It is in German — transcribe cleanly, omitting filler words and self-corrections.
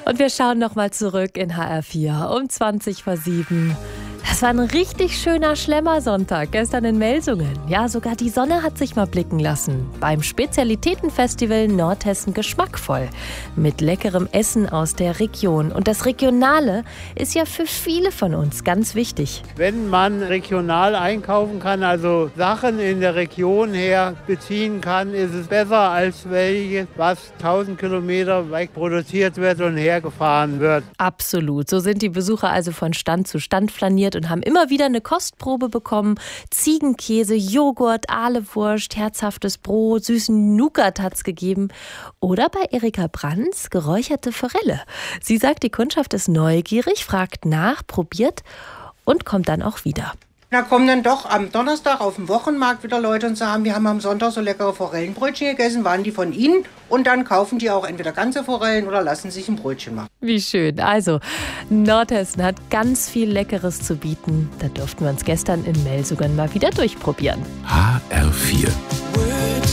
Und wir schauen nochmal zurück in HR4 um 20:07. Das war ein richtig schöner Schlemmersonntag gestern in Melsungen. Ja, sogar die Sonne hat sich mal blicken lassen. Beim Spezialitätenfestival Nordhessen geschmackvoll. Mit leckerem Essen aus der Region. Und das Regionale ist ja für viele von uns ganz wichtig. Wenn man regional einkaufen kann, also Sachen in der Region her beziehen kann, ist es besser als welche, was 1000 Kilometer weit produziert wird und hergefahren wird. Absolut. So sind die Besucher also von Stand zu Stand flaniert und haben immer wieder eine Kostprobe bekommen. Ziegenkäse, Joghurt, Ahlewurst, herzhaftes Brot, süßen Nougat hat's gegeben. Oder bei Erika Brands geräucherte Forelle. Sie sagt, die Kundschaft ist neugierig, fragt nach, probiert und kommt dann auch wieder. Da kommen dann doch am Donnerstag auf dem Wochenmarkt wieder Leute und sagen, wir haben am Sonntag so leckere Forellenbrötchen gegessen, waren die von Ihnen? Und dann kaufen die auch entweder ganze Forellen oder lassen sich ein Brötchen machen. Wie schön. Also, Nordhessen hat ganz viel Leckeres zu bieten. Da durften wir uns gestern in Melsungen mal wieder durchprobieren. HR4